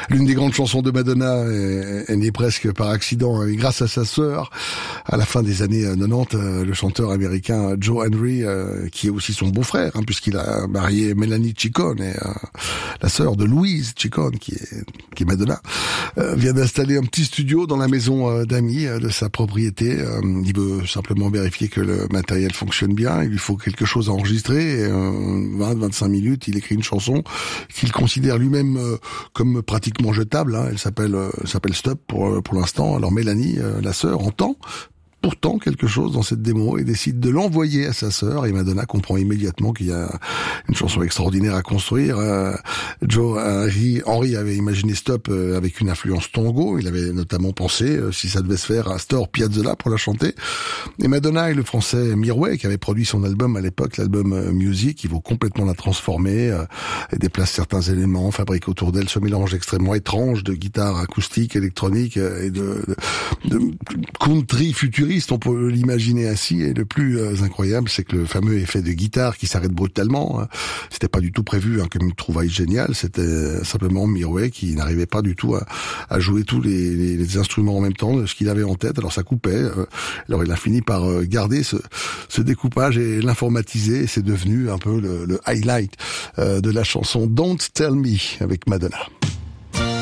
L'une des grandes chansons de Madonna est née presque par accident et grâce à sa sœur. À la fin des années 90, le chanteur américain Joe Henry, qui est aussi son beau-frère, puisqu'il a marié Melanie Ciccone, la sœur de Louise Ciccone, qui est Madonna, vient d'installer un petit studio dans la maison d'amis de sa propriété. Il veut simplement vérifier que le matériel fonctionne bien. Il lui faut quelque chose à enregistrer. 20-25 minutes, il écrit une chanson qu'il considère lui-même comme pratiquement jetable. Elle s'appelle Stop pour l'instant. Alors Mélanie, la sœur, entend pourtant quelque chose dans cette démo et décide de l'envoyer à sa sœur, et Madonna comprend immédiatement qu'il y a une chanson extraordinaire à construire. Henry avait imaginé Stop avec une influence tango. Il avait notamment pensé si ça devait se faire à Astor Piazzolla pour la chanter. Et Madonna et le français Mirwais, qui avait produit son album à l'époque, l'album Music, ils vont complètement la transformer et déplacent certains éléments, fabriquent autour d'elle ce mélange extrêmement étrange de guitare acoustique, électronique et de country futuriste. On peut l'imaginer ainsi, et le plus incroyable, c'est que le fameux effet de guitare qui s'arrête brutalement, c'était pas du tout prévu comme une trouvaille géniale. C'était simplement Mirwais qui n'arrivait pas du tout à jouer tous les instruments en même temps de ce qu'il avait en tête. Alors ça coupait. Alors il a fini par garder ce découpage et l'informatiser. C'est devenu un peu le highlight de la chanson Don't Tell Me avec Madonna.